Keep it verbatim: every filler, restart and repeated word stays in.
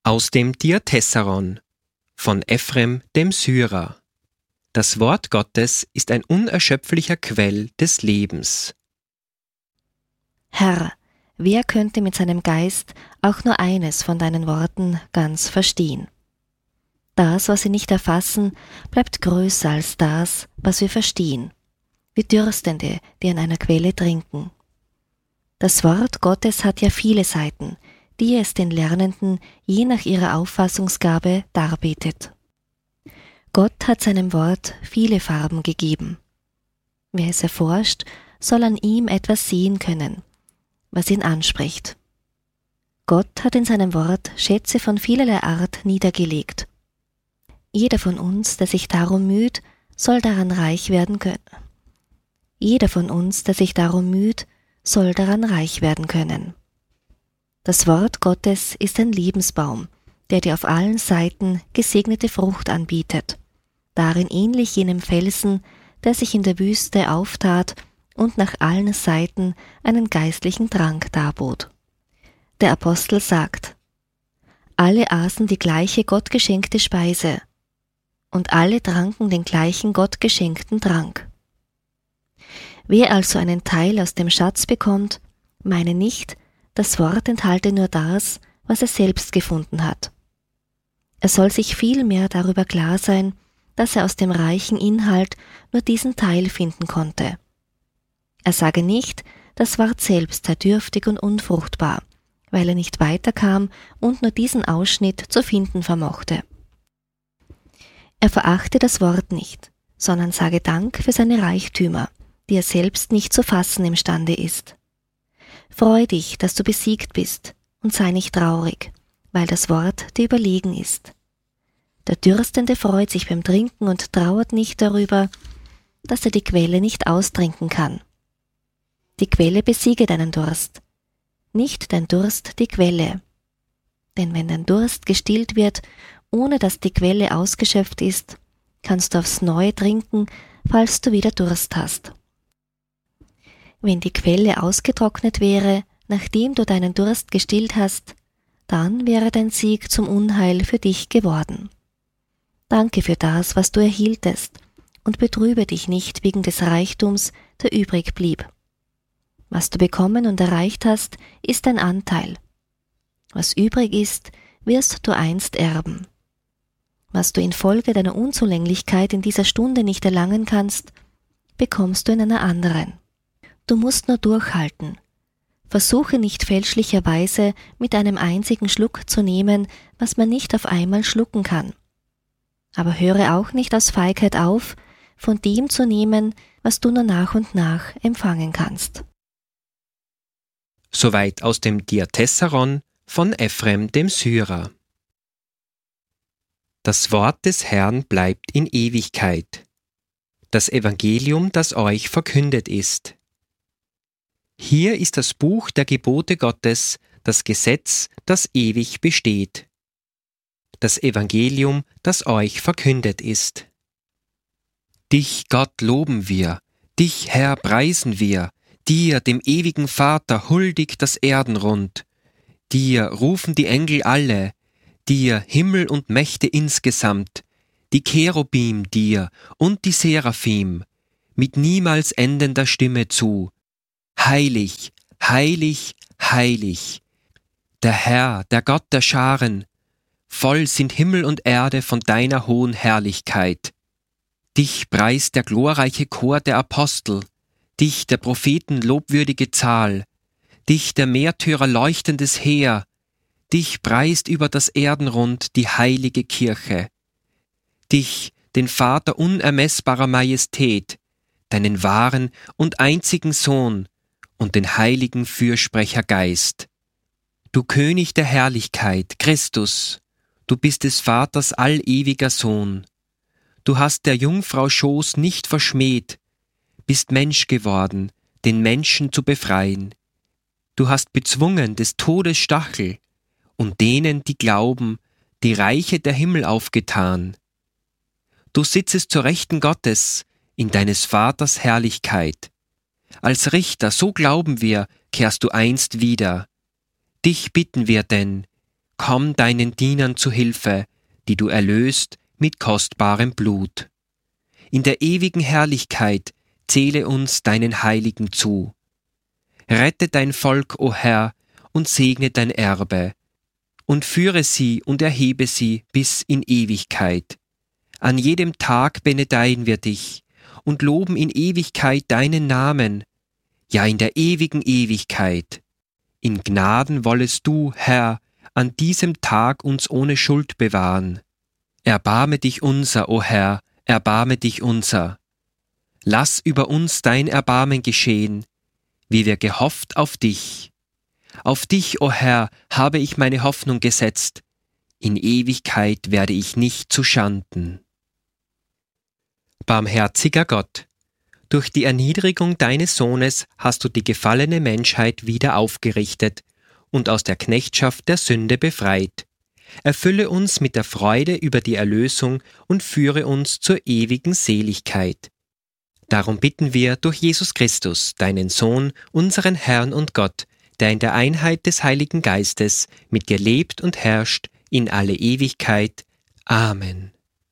Aus dem Diatessaron von Ephrem dem Syrer. Das Wort Gottes ist ein unerschöpflicher Quell des Lebens. Herr, wer könnte mit seinem Geist auch nur eines von deinen Worten ganz verstehen? Das, was wir nicht erfassen, bleibt größer als das, was wir verstehen, wie Dürstende, die an einer Quelle trinken. Das Wort Gottes hat ja viele Seiten, die es den Lernenden je nach ihrer Auffassungsgabe darbietet. Gott hat seinem Wort viele Farben gegeben. Wer es erforscht, soll an ihm etwas sehen können, was ihn anspricht. Gott hat in seinem Wort Schätze von vielerlei Art niedergelegt. Jeder von uns, der sich darum müht, soll daran reich werden können. Jeder von uns, der sich darum müht, soll daran reich werden können. Das Wort Gottes ist ein Lebensbaum, der dir auf allen Seiten gesegnete Frucht anbietet, darin ähnlich jenem Felsen, der sich in der Wüste auftat und nach allen Seiten einen geistlichen Trank darbot. Der Apostel sagt: Alle aßen die gleiche gottgeschenkte Speise, und alle tranken den gleichen gottgeschenkten Trank. Wer also einen Teil aus dem Schatz bekommt, meine nicht, das Wort enthalte nur das, was er selbst gefunden hat. Er soll sich vielmehr darüber klar sein, dass er aus dem reichen Inhalt nur diesen Teil finden konnte. Er sage nicht, das Wort selbst sei dürftig und unfruchtbar, weil er nicht weiterkam und nur diesen Ausschnitt zu finden vermochte. Er verachte das Wort nicht, sondern sage Dank für seine Reichtümer, die er selbst nicht zu fassen imstande ist. Freu dich, dass du besiegt bist, und sei nicht traurig, weil das Wort dir überlegen ist. Der Dürstende freut sich beim Trinken und trauert nicht darüber, dass er die Quelle nicht austrinken kann. Die Quelle besiege deinen Durst, nicht dein Durst die Quelle. Denn wenn dein Durst gestillt wird, ohne dass die Quelle ausgeschöpft ist, kannst du aufs Neue trinken, falls du wieder Durst hast. Wenn die Quelle ausgetrocknet wäre, nachdem du deinen Durst gestillt hast, dann wäre dein Sieg zum Unheil für dich geworden. Danke für das, was du erhieltest, und betrübe dich nicht wegen des Reichtums, der übrig blieb. Was du bekommen und erreicht hast, ist dein Anteil. Was übrig ist, wirst du einst erben. Was du infolge deiner Unzulänglichkeit in dieser Stunde nicht erlangen kannst, bekommst du in einer anderen. Du musst nur durchhalten. Versuche nicht fälschlicherweise mit einem einzigen Schluck zu nehmen, was man nicht auf einmal schlucken kann. Aber höre auch nicht aus Feigheit auf, von dem zu nehmen, was du nur nach und nach empfangen kannst. Soweit aus dem Diatessaron von Ephrem dem Syrer. Das Wort des Herrn bleibt in Ewigkeit. Das Evangelium, das euch verkündet ist. Hier ist das Buch der Gebote Gottes, das Gesetz, das ewig besteht. Das Evangelium, das euch verkündet ist. Dich, Gott, loben wir, dich, Herr, preisen wir, dir, dem ewigen Vater, huldigt das Erdenrund. Dir rufen die Engel alle, dir Himmel und Mächte insgesamt, die Cherubim dir und die Seraphim, mit niemals endender Stimme zu. Heilig, heilig, heilig, der Herr, der Gott der Scharen, voll sind Himmel und Erde von deiner hohen Herrlichkeit. Dich preist der glorreiche Chor der Apostel, dich der Propheten lobwürdige Zahl, dich der Märtyrer leuchtendes Heer, dich preist über das Erdenrund die heilige Kirche, dich, den Vater unermessbarer Majestät, deinen wahren und einzigen Sohn, und den heiligen Fürsprecher Geist. Du König der Herrlichkeit, Christus, du bist des Vaters allewiger Sohn. Du hast der Jungfrau Schoß nicht verschmäht, bist Mensch geworden, den Menschen zu befreien. Du hast bezwungen des Todes Stachel und denen, die glauben, die Reiche der Himmel aufgetan. Du sitzest zur Rechten Gottes in deines Vaters Herrlichkeit. Als Richter, so glauben wir, kehrst du einst wieder. Dich bitten wir denn, komm deinen Dienern zu Hilfe, die du erlöst mit kostbarem Blut. In der ewigen Herrlichkeit zähle uns deinen Heiligen zu. Rette dein Volk, o Herr, und segne dein Erbe, und führe sie und erhebe sie bis in Ewigkeit. An jedem Tag benedeihen wir dich und loben in Ewigkeit deinen Namen, ja in der ewigen Ewigkeit. In Gnaden wollest du, Herr, an diesem Tag uns ohne Schuld bewahren. Erbarme dich unser, o Herr, erbarme dich unser. Lass über uns dein Erbarmen geschehen, wie wir gehofft auf dich. Auf dich, o Herr, habe ich meine Hoffnung gesetzt. In Ewigkeit werde ich nicht zuschanden. Barmherziger Gott, durch die Erniedrigung deines Sohnes hast du die gefallene Menschheit wieder aufgerichtet und aus der Knechtschaft der Sünde befreit. Erfülle uns mit der Freude über die Erlösung und führe uns zur ewigen Seligkeit. Darum bitten wir durch Jesus Christus, deinen Sohn, unseren Herrn und Gott, der in der Einheit des Heiligen Geistes mit dir lebt und herrscht in alle Ewigkeit. Amen.